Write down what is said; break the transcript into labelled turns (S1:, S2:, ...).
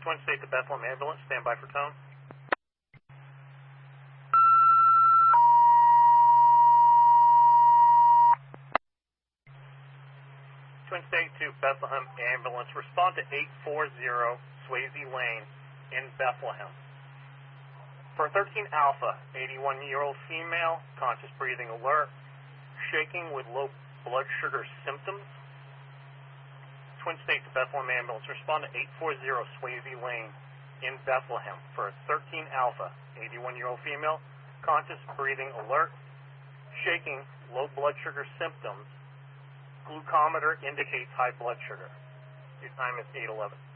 S1: Twin State to Bethlehem ambulance, stand by for tone. Twin State to Bethlehem ambulance, respond to 840 Swayze Lane in Bethlehem. For 13 Alpha, 81-year-old female, conscious breathing alert, shaking with low blood sugar symptoms. Twin State to Bethlehem ambulance, respond to 840 Swayze Lane in Bethlehem. For 13 Alpha, 81-year-old female, conscious breathing alert, shaking, low blood sugar symptoms. Glucometer indicates high blood sugar. Your time is 8:11.